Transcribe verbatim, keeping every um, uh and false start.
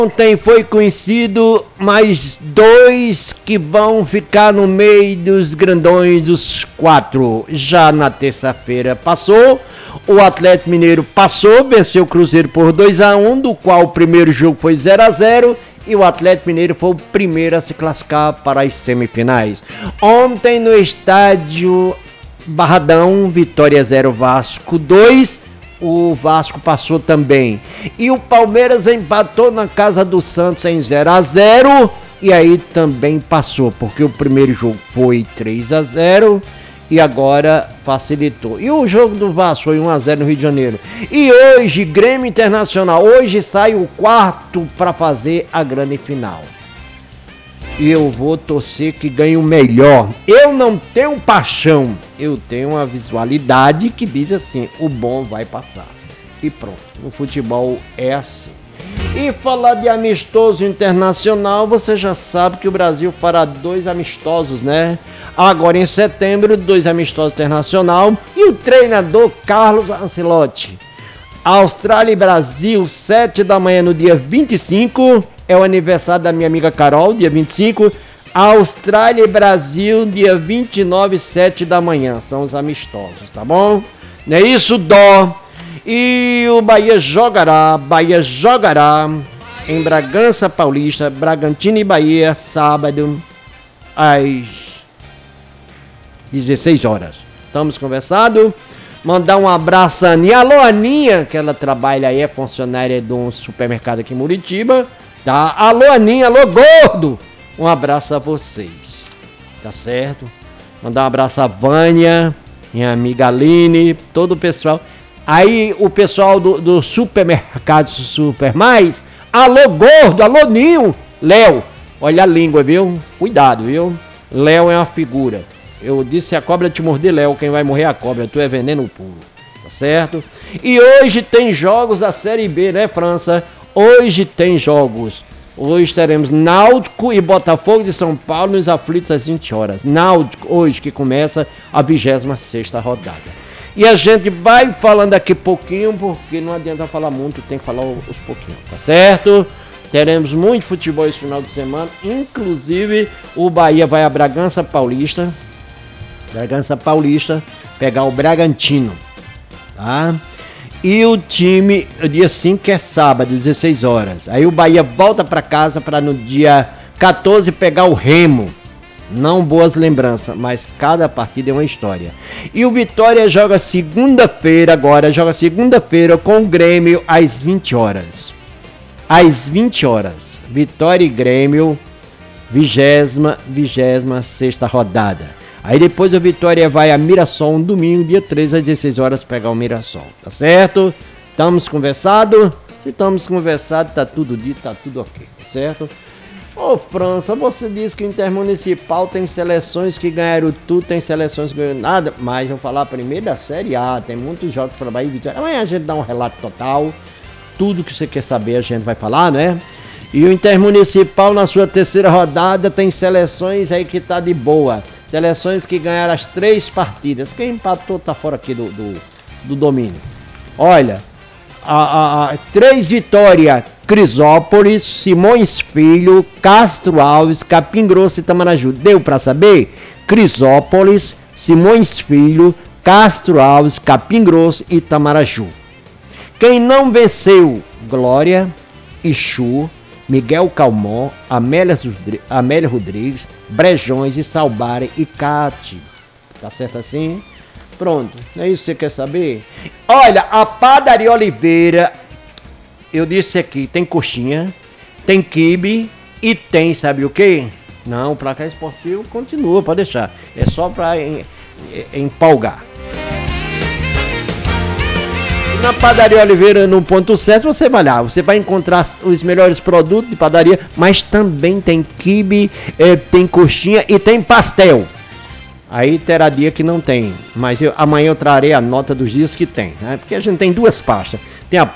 Ontem foi conhecido mais dois que vão ficar no meio dos grandões, os quatro. Já na terça-feira passou, o Atlético Mineiro passou, venceu o Cruzeiro por dois a um, do qual o primeiro jogo foi zero a zero, e o Atlético Mineiro foi o primeiro a se classificar para as semifinais. Ontem no estádio Barradão, Vitória zero, Vasco dois. O Vasco passou também. E o Palmeiras empatou na casa do Santos em zero a zero. E aí também passou, porque o primeiro jogo foi três a zero e agora facilitou. E o jogo do Vasco foi um a zero no Rio de Janeiro. E hoje, Grêmio Internacional. Hoje sai o quarto para fazer a grande final. E eu vou torcer que ganhe o melhor. Eu não tenho paixão, eu tenho uma visualidade que diz assim, o bom vai passar. E pronto, no futebol é assim. E falar de amistoso internacional, você já sabe que o Brasil fará dois amistosos, né? Agora em setembro, dois amistosos internacional. E o treinador Carlos Ancelotti. Austrália e Brasil, sete da manhã no dia vinte e cinco. É o aniversário da minha amiga Carol, dia vinte e cinco. Austrália e Brasil, dia vinte e nove, sete da manhã. São os amistosos, tá bom? Não é isso, Dó? E o Bahia jogará, Bahia jogará em Bragança Paulista, Bragantino e Bahia, sábado, às dezesseis horas. Estamos conversando? Mandar um abraço a Aninha. Alô, Aninha, que ela trabalha aí, é funcionária de um supermercado aqui em Muritiba. Tá? Alô, Aninha, alô, gordo! Um abraço a vocês, tá certo? Mandar um abraço a Vânia, minha amiga Aline, todo o pessoal. Aí o pessoal do, do supermercado Super Mais, alô, gordo, alô, Ninho, Léo, olha a língua, viu? Cuidado, viu? Léo é uma figura. Eu disse, se a cobra te morder, Léo, quem vai morrer é a cobra, tu é veneno puro, tá certo? E hoje tem jogos da Série B, né, França? Hoje tem jogos. Hoje teremos Náutico e Botafogo de São Paulo nos aflitos às vinte horas. Náutico, hoje que começa a vigésima sexta rodada. E a gente vai falando aqui pouquinho, porque não adianta falar muito, tem que falar os pouquinhos, tá certo? Teremos muito futebol esse final de semana. Inclusive, o Bahia vai a Bragança Paulista. Bragança Paulista, pegar o Bragantino, tá? E o time, o dia cinco que é sábado, dezesseis horas. Aí o Bahia volta para casa para no dia quatorze pegar o Remo. Não boas lembranças, mas cada partida é uma história. E o Vitória joga segunda-feira agora, joga segunda-feira com o Grêmio às vinte horas. Às vinte horas. Vitória e Grêmio, vigésima, vigésima sexta rodada. Aí depois a Vitória vai a Mirassol, um domingo, dia treze, às dezesseis horas, pegar o Mirassol, tá certo? Estamos conversados? Se estamos conversados, tá tudo dito, tá tudo ok, tá certo? Ô França, você disse que o Intermunicipal tem seleções que ganharam tudo, tem seleções que ganharam nada, mas vou falar primeiro da Série A, tem muitos jogos para Bahia e Vitória. Amanhã a gente dá um relato total, tudo que você quer saber a gente vai falar, né? E o Intermunicipal na sua terceira rodada tem seleções aí que tá de boa. Seleções que ganharam as três partidas. Quem empatou tá fora aqui do, do, do domínio. Olha, a, a, a, três vitórias: Crisópolis, Simões Filho, Castro Alves, Capim Grosso e Itamaraju. Deu para saber? Crisópolis, Simões Filho, Castro Alves, Capim Grosso e Itamaraju. Quem não venceu? Glória, Ixu, Miguel Calmon, Amélia, Amélia Rodrigues, Brejões e Salbara e Cate. Tá certo assim? Pronto, é isso que você quer saber? Olha, a Padaria Oliveira, eu disse aqui, tem coxinha, tem quibe e tem, sabe o quê? Não, o placar esportivo continua, pode deixar. É só para em, em, empolgar. Na Padaria Oliveira, no ponto certo, você vai lá, você vai encontrar os melhores produtos de padaria, mas também tem quibe, é, tem coxinha e tem pastel. Aí terá dia que não tem, mas eu, amanhã eu trarei a nota dos dias que tem, né? Porque a gente tem duas pastas, tem a